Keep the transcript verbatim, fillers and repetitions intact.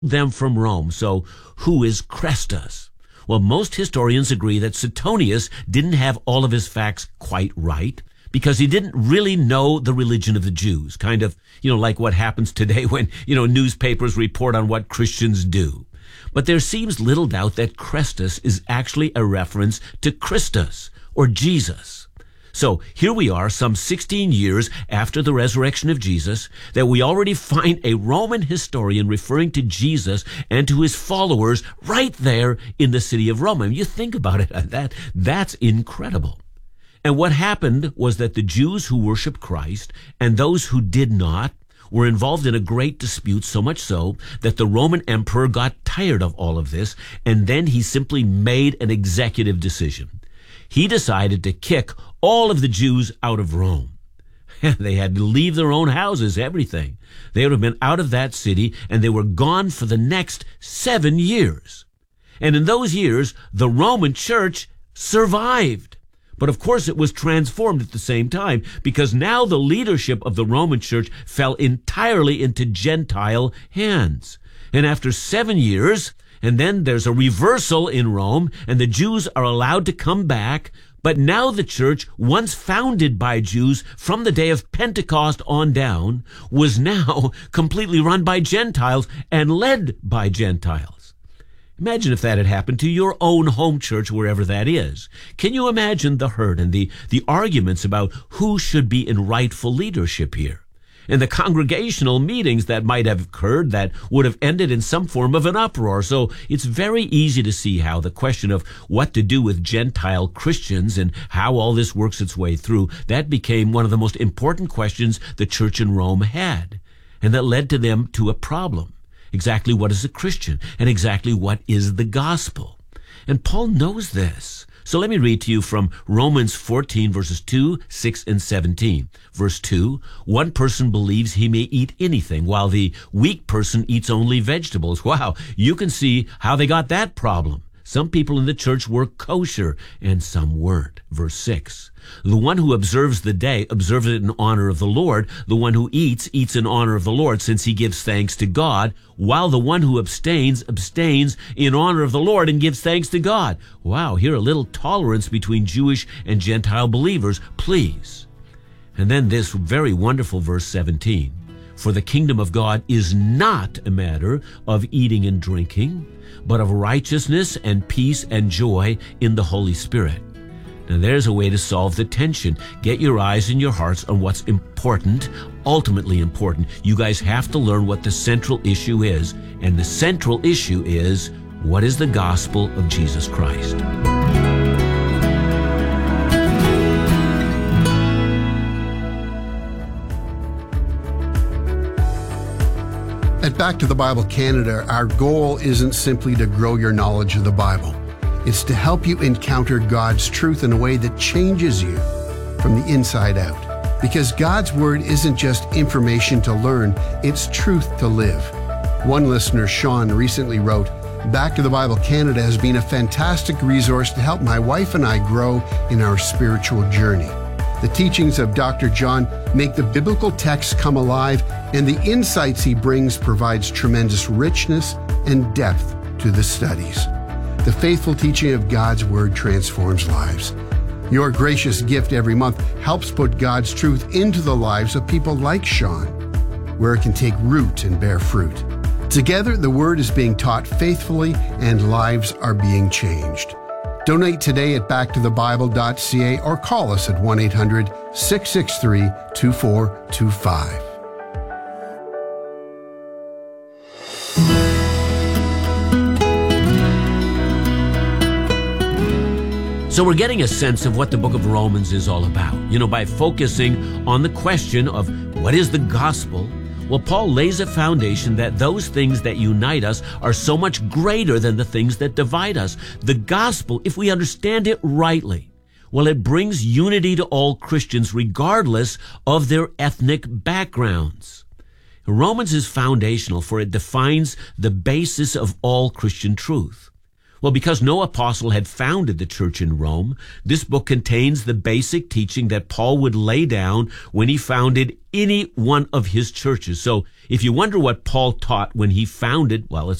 them from Rome. So who is Chrestus? Well, most historians agree that Suetonius didn't have all of his facts quite right because he didn't really know the religion of the Jews, kind of, you know, like what happens today when, you know, newspapers report on what Christians do. But there seems little doubt that Chrestus is actually a reference to Christus, or Jesus. So here we are, some sixteen years after the resurrection of Jesus, that we already find a Roman historian referring to Jesus and to his followers right there in the city of Rome. I mean, you think about it, that that's incredible. And what happened was that the Jews who worshiped Christ and those who did not were involved in a great dispute, so much so that the Roman emperor got tired of all of this, and then he simply made an executive decision. He decided to kick all of the Jews out of Rome. They had to leave their own houses, everything. They would have been out of that city, and they were gone for the next seven years. And in those years, the Roman church survived. But of course it was transformed at the same time, because now the leadership of the Roman church fell entirely into Gentile hands. And after seven years, and then there's a reversal in Rome, and the Jews are allowed to come back. But now the church, once founded by Jews from the day of Pentecost on down, was now completely run by Gentiles and led by Gentiles. Imagine if that had happened to your own home church, wherever that is. Can you imagine the hurt and the, the arguments about who should be in rightful leadership here? And the congregational meetings that might have occurred that would have ended in some form of an uproar. So it's very easy to see how the question of what to do with Gentile Christians and how all this works its way through, that became one of the most important questions the church in Rome had. And that led to them to a problem. Exactly what is a Christian? And exactly what is the gospel? And Paul knows this. So let me read to you from Romans fourteen, verses two, six, and seventeen. Verse two, one person believes he may eat anything, while the weak person eats only vegetables. Wow, you can see how they got that problem. Some people in the church were kosher, and some weren't. Verse six, the one who observes the day observes it in honor of the Lord. The one who eats, eats in honor of the Lord, since he gives thanks to God, while the one who abstains, abstains in honor of the Lord and gives thanks to God. Wow, here a little tolerance between Jewish and Gentile believers, please. And then this very wonderful verse seventeen, for the kingdom of God is not a matter of eating and drinking, but of righteousness and peace and joy in the Holy Spirit. Now there's a way to solve the tension. Get your eyes and your hearts on what's important, ultimately important. You guys have to learn what the central issue is. And the central issue is, what is the gospel of Jesus Christ? At Back to the Bible Canada, our goal isn't simply to grow your knowledge of the Bible. It's to help you encounter God's truth in a way that changes you from the inside out. Because God's Word isn't just information to learn, it's truth to live. One listener, Sean, recently wrote, Back to the Bible Canada has been a fantastic resource to help my wife and I grow in our spiritual journey. The teachings of Doctor John make the biblical text come alive, and the insights he brings provides tremendous richness and depth to the studies. The faithful teaching of God's Word transforms lives. Your gracious gift every month helps put God's truth into the lives of people like Sean, where it can take root and bear fruit. Together, the Word is being taught faithfully and lives are being changed. Donate today at back to the bible dot c a or call us at one eight hundred, six six three, two four two five. So we're getting a sense of what the book of Romans is all about, you know, by focusing on the question of what is the gospel. Well, Paul lays a foundation that those things that unite us are so much greater than the things that divide us. The gospel, if we understand it rightly, well, it brings unity to all Christians regardless of their ethnic backgrounds. Romans is foundational, for it defines the basis of all Christian truth. Well, because no apostle had founded the church in Rome, this book contains the basic teaching that Paul would lay down when he founded any one of his churches. So if you wonder what Paul taught when he founded, well, it's